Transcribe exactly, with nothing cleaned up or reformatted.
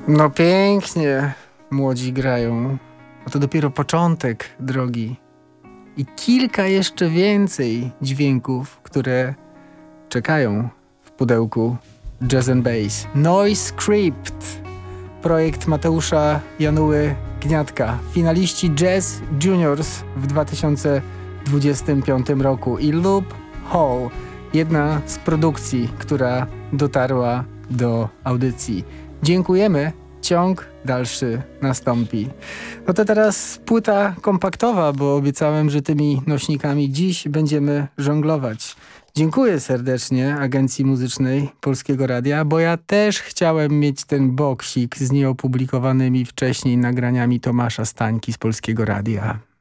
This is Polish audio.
No pięknie młodzi grają. A to dopiero początek drogi. I kilka jeszcze więcej dźwięków, które czekają w pudełku Jazz and Bass. Noise Crypt. Projekt Mateusza Januły Gniatka. Finaliści Jazz Juniors w dwa tysiące dwudziestym piątym roku. I Loop Hall. Jedna z produkcji, która dotarła do audycji. Dziękujemy. Ciąg dalszy nastąpi. No to teraz płyta kompaktowa, bo obiecałem, że tymi nośnikami dziś będziemy żonglować. Dziękuję serdecznie Agencji Muzycznej Polskiego Radia, bo ja też chciałem mieć ten boksik z nieopublikowanymi wcześniej nagraniami Tomasza Stańki z Polskiego Radia.